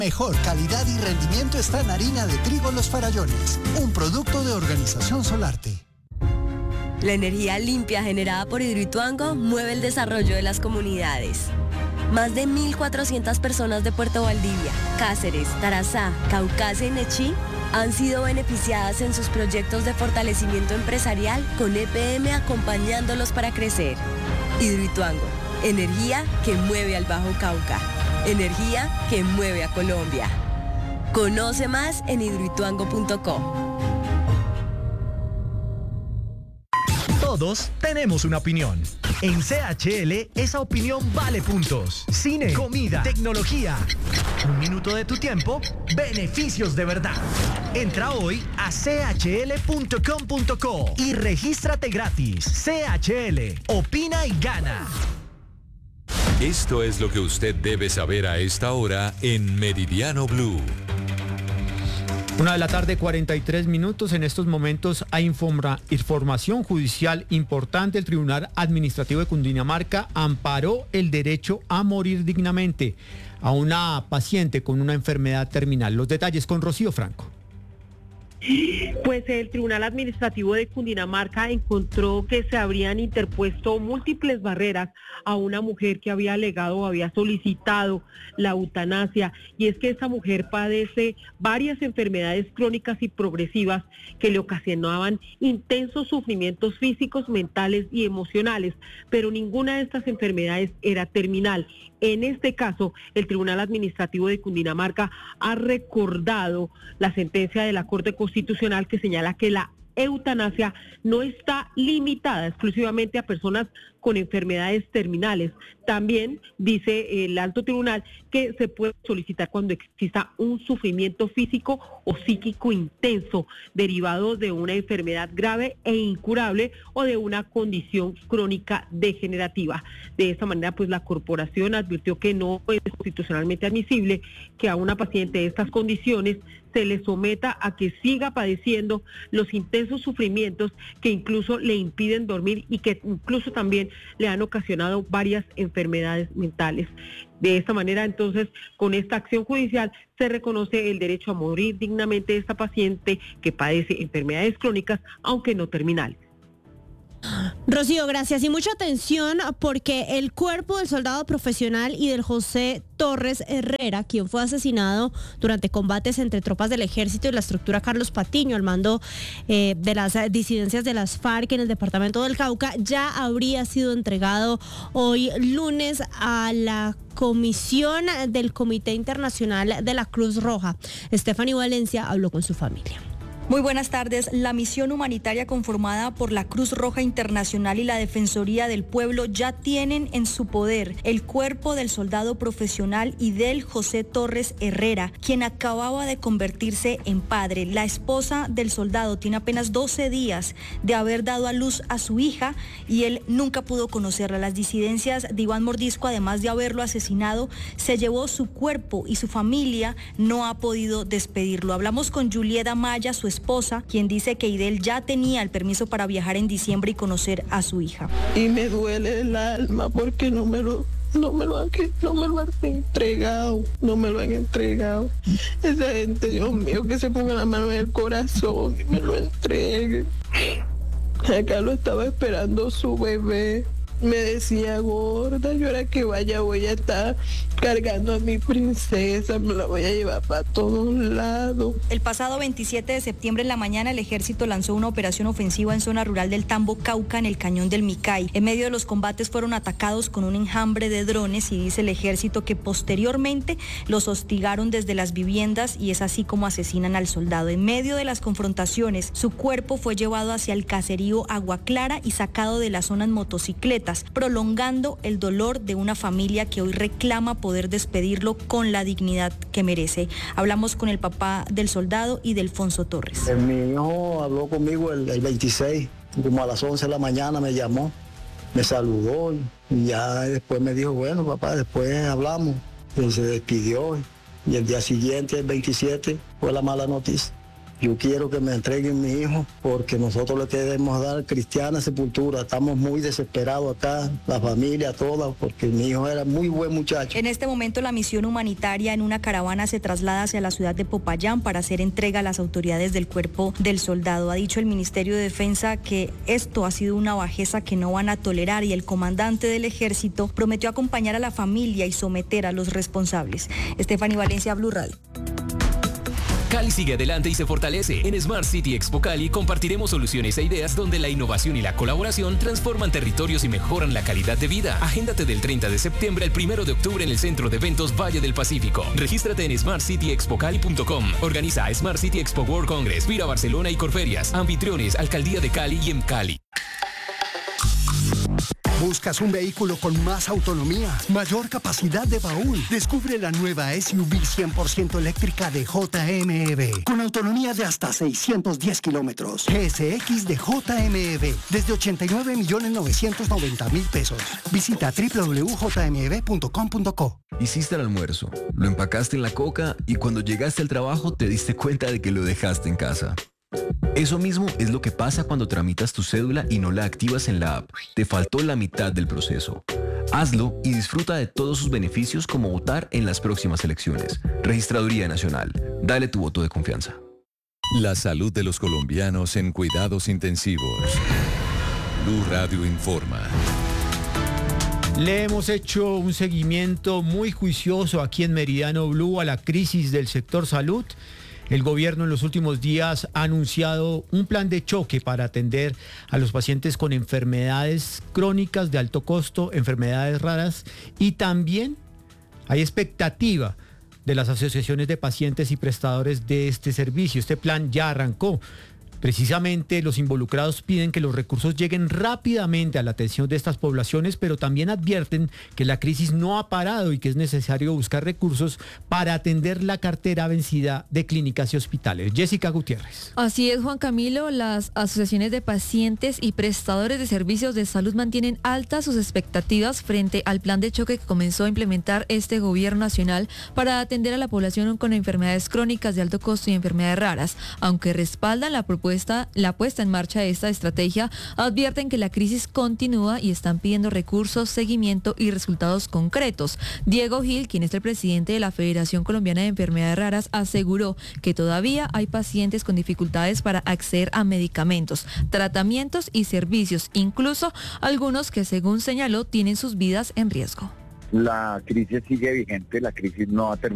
Mejor calidad y rendimiento está en harina de trigo Los Farallones, un producto de Organización Solarte. La energía limpia generada por Hidroituango mueve el desarrollo de las comunidades. Más de 1.400 personas de Puerto Valdivia, Cáceres, Tarazá, Caucasia y Nechí han sido beneficiadas en sus proyectos de fortalecimiento empresarial con EPM acompañándolos para crecer. Hidroituango, energía que mueve al Bajo Cauca, energía que mueve a Colombia. Conoce más en hidroituango.co. Todos tenemos una opinión. En CHL, esa opinión vale puntos. Cine, comida, tecnología. Un minuto de tu tiempo, beneficios de verdad. Entra hoy a chl.com.co y regístrate gratis. CHL, opina y gana. Esto es lo que usted debe saber a esta hora en Meridiano Blue. 1:43 p.m. En estos momentos hay información judicial importante. El Tribunal Administrativo de Cundinamarca amparó el derecho a morir dignamente a una paciente con una enfermedad terminal. Los detalles con Rocío Franco. Pues el Tribunal Administrativo de Cundinamarca encontró que se habrían interpuesto múltiples barreras a una mujer que había alegado o había solicitado la eutanasia, y es que esta mujer padece varias enfermedades crónicas y progresivas que le ocasionaban intensos sufrimientos físicos, mentales y emocionales, pero ninguna de estas enfermedades era terminal. En este caso, el Tribunal Administrativo de Cundinamarca ha recordado la sentencia de la Corte Constitucional que señala que la eutanasia no está limitada exclusivamente a personas con enfermedades terminales. También dice el alto tribunal que se puede solicitar cuando exista un sufrimiento físico o psíquico intenso derivado de una enfermedad grave e incurable o de una condición crónica degenerativa. De esta manera, pues la corporación advirtió que no es constitucionalmente admisible que a una paciente de estas condiciones se le someta a que siga padeciendo los intensos sufrimientos que incluso le impiden dormir y que incluso también le han ocasionado varias enfermedades mentales. De esta manera, entonces, con esta acción judicial se reconoce el derecho a morir dignamente de esta paciente que padece enfermedades crónicas, aunque no terminales. Rocío, gracias. Y mucha atención porque el cuerpo del soldado profesional y del José Torres Herrera, quien fue asesinado durante combates entre tropas del ejército y la estructura Carlos Patiño al mando de las disidencias de las FARC en el departamento del Cauca, ya habría sido entregado hoy lunes a la comisión del Comité Internacional de la Cruz Roja. Stephanie Valencia habló con su familia. Muy buenas tardes. La misión humanitaria conformada por la Cruz Roja Internacional y la Defensoría del Pueblo ya tienen en su poder el cuerpo del soldado profesional y del José Torres Herrera, quien acababa de convertirse en padre. La esposa del soldado tiene apenas 12 días de haber dado a luz a su hija y él nunca pudo conocerla. Las disidencias de Iván Mordisco, además de haberlo asesinado, se llevó su cuerpo y su familia no ha podido despedirlo. Hablamos con Julieta Maya, su esposa, quien dice que Idel ya tenía el permiso para viajar en diciembre y conocer a su hija. Y me duele el alma porque no me lo han entregado. Esa gente, Dios mío, que se ponga la mano en el corazón y me lo entregue. Acá lo estaba esperando su bebé. Me decía, gorda, yo ahora que vaya voy a estar cargando a mi princesa, me la voy a llevar para todos lados. El pasado 27 de septiembre en la mañana el ejército lanzó una operación ofensiva en zona rural del Tambo Cauca, en el cañón del Micay. En medio de los combates fueron atacados con un enjambre de drones y dice el ejército que posteriormente los hostigaron desde las viviendas y es así como asesinan al soldado. En medio de las confrontaciones, su cuerpo fue llevado hacia el caserío Agua Clara y sacado de la zona en motocicletas, prolongando el dolor de una familia que hoy reclama poder despedirlo con la dignidad que merece. Hablamos con el papá del soldado y de Alfonso Torres. Mi hijo habló conmigo el 26, como a las 11 de la mañana me llamó, me saludó y ya después me dijo, bueno papá, después hablamos. Y se despidió y el día siguiente, el 27, fue la mala noticia. Yo quiero que me entreguen mi hijo porque nosotros le queremos dar cristiana sepultura. Estamos muy desesperados acá, la familia toda, porque mi hijo era muy buen muchacho. En este momento la misión humanitaria en una caravana se traslada hacia la ciudad de Popayán para hacer entrega a las autoridades del cuerpo del soldado. Ha dicho el Ministerio de Defensa que esto ha sido una bajeza que no van a tolerar y el comandante del ejército prometió acompañar a la familia y someter a los responsables. Estefany Valencia, Blue Radio. Cali sigue adelante y se fortalece. En Smart City Expo Cali compartiremos soluciones e ideas donde la innovación y la colaboración transforman territorios y mejoran la calidad de vida. Agéndate del 30 de septiembre al 1 de octubre en el Centro de Eventos Valle del Pacífico. Regístrate en smartcityexpocali.com. Organiza Smart City Expo World Congress, Vira Barcelona y Corferias. Anfitriones, Alcaldía de Cali y EMCALI. ¿Buscas un vehículo con más autonomía, mayor capacidad de baúl? Descubre la nueva SUV 100% eléctrica de JMEV, con autonomía de hasta 610 kilómetros. GSX de JMEV, desde 89.990.000 pesos. Visita www.jmev.com.co. Hiciste el almuerzo, lo empacaste en la coca y cuando llegaste al trabajo te diste cuenta de que lo dejaste en casa. Eso mismo es lo que pasa cuando tramitas tu cédula y no la activas en la app. Te faltó la mitad del proceso. Hazlo y disfruta de todos sus beneficios como votar en las próximas elecciones. Registraduría Nacional. Dale tu voto de confianza. La salud de los colombianos en cuidados intensivos. Blue Radio informa. Le hemos hecho un seguimiento muy juicioso aquí en Meridiano Blue a la crisis del sector salud. El gobierno en los últimos días ha anunciado un plan de choque para atender a los pacientes con enfermedades crónicas de alto costo, enfermedades raras, y también hay expectativa de las asociaciones de pacientes y prestadores de este servicio. Este plan ya arrancó. Precisamente los involucrados piden que los recursos lleguen rápidamente a la atención de estas poblaciones, pero también advierten que la crisis no ha parado y que es necesario buscar recursos para atender la cartera vencida de clínicas y hospitales. Jessica Gutiérrez. Así es, Juan Camilo. Las asociaciones de pacientes y prestadores de servicios de salud mantienen altas sus expectativas frente al plan de choque que comenzó a implementar este gobierno nacional para atender a la población con enfermedades crónicas de alto costo y enfermedades raras. Aunque respaldan la puesta en marcha de esta estrategia, advierten que la crisis continúa y están pidiendo recursos, seguimiento y resultados concretos. Diego Gil, quien es el presidente de la Federación Colombiana de Enfermedades Raras, aseguró que todavía hay pacientes con dificultades para acceder a medicamentos, tratamientos y servicios, incluso algunos que, según señaló, tienen sus vidas en riesgo. La crisis sigue vigente, la crisis no ha terminado.